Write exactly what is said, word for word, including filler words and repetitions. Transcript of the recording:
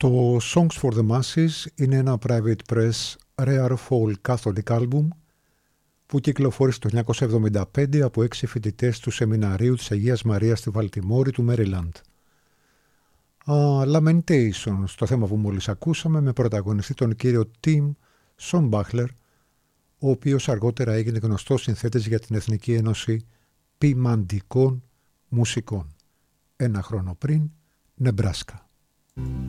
Το Songs for the Masses είναι ένα private press rare folk catholic album που κυκλοφόρησε το χίλια εννιακόσια εβδομήντα πέντε από έξι φοιτητές του Σεμιναρίου της Αγίας Μαρίας στη Βαλτιμόρη του Maryland. Uh, Lamentations, το θέμα που μόλις ακούσαμε, με πρωταγωνιστή τον κύριο Tim Schumacher, ο οποίος αργότερα έγινε γνωστός συνθέτης για την Εθνική Ένωση Ποιμαντικών Μουσικών. Ένα χρόνο πριν, Νεμπράσκα.